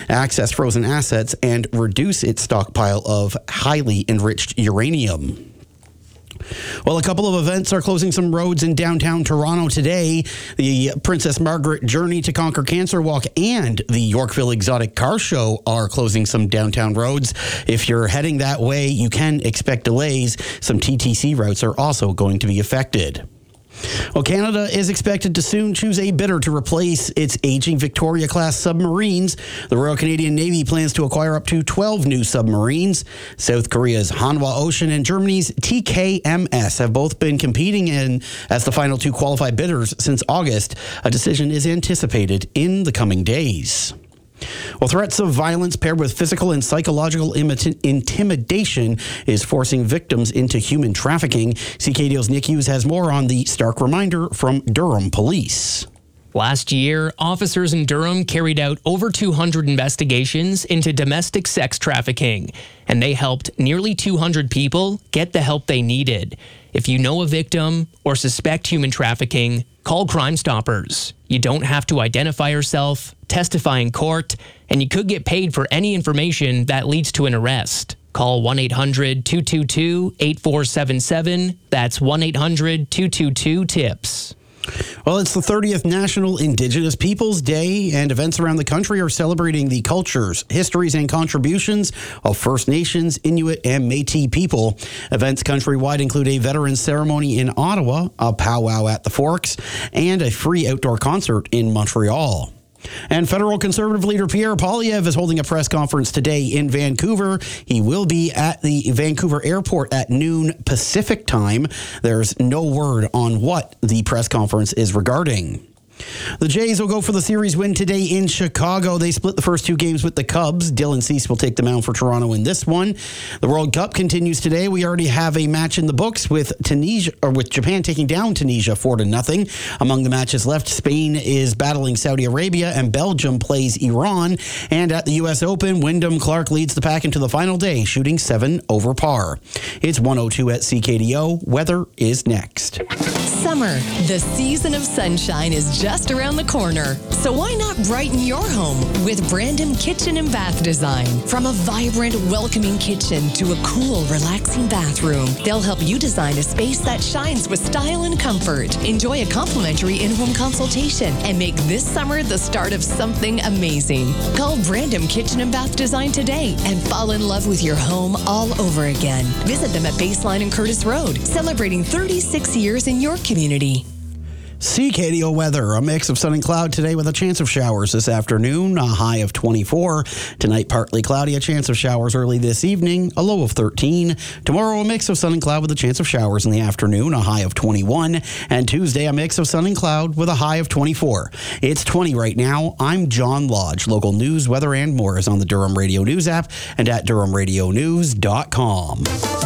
access frozen assets, and reduce its stockpile of highly enriched uranium. Well, a couple of events are closing some roads in downtown Toronto today. The Princess Margaret Journey to Conquer Cancer Walk and the Yorkville Exotic Car Show are closing some downtown roads. If you're heading that way, you can expect delays. Some TTC routes are also going to be affected. Well, Canada is expected to soon choose a bidder to replace its aging Victoria-class submarines. The Royal Canadian Navy plans to acquire up to 12 new submarines. South Korea's Hanwha Ocean and Germany's TKMS have both been competing as the final two qualified bidders since August. A decision is anticipated in the coming days. Well, threats of violence paired with physical and psychological intimidation is forcing victims into human trafficking. CKDO's Nick Hughes has more on the stark reminder from Durham Police. Last year, officers in Durham carried out over 200 investigations into domestic sex trafficking, and they helped nearly 200 people get the help they needed. If you know a victim or suspect human trafficking, call Crime Stoppers. You don't have to identify yourself, testify in court, and you could get paid for any information that leads to an arrest. Call 1-800-222-8477. That's 1-800-222-TIPS. Well, it's the 30th National Indigenous Peoples Day, and events around the country are celebrating the cultures, histories, and contributions of First Nations, Inuit, and Métis people. Events countrywide include a veterans ceremony in Ottawa, a powwow at the Forks, and a free outdoor concert in Montreal. And federal Conservative leader Pierre Poilievre is holding a press conference today in Vancouver. He will be at the Vancouver airport at noon Pacific time. There's no word on what the press conference is regarding. The Jays will go for the series win today in Chicago. They split the first two games with the Cubs. Dylan Cease will take the mound for Toronto in this one. The World Cup continues today. We already have a match in the books with Japan taking down Tunisia 4-0. Among the matches left, Spain is battling Saudi Arabia and Belgium plays Iran. And at the U.S. Open, Wyndham Clark leads the pack into the final day, shooting 7 over par. It's 1:02 at CKDO. Weather is next. Summer, the season of sunshine, is just around the corner. So why not brighten your home with Brandom Kitchen and Bath Design? From a vibrant, welcoming kitchen to a cool, relaxing bathroom, they'll help you design a space that shines with style and comfort. Enjoy a complimentary in-home consultation and make this summer the start of something amazing. Call Brandom Kitchen and Bath Design today and fall in love with your home all over again. Visit them at Baseline and Curtis Road, celebrating 36 years in your community. CKDO weather, a mix of sun and cloud today with a chance of showers this afternoon, a high of 24. Tonight, partly cloudy, a chance of showers early this evening, a low of 13. Tomorrow, a mix of sun and cloud with a chance of showers in the afternoon, a high of 21. And Tuesday, a mix of sun and cloud with a high of 24. It's 20 right now. I'm John Lodge. Local news, weather, and more is on the Durham Radio News app and at durhamradionews.com.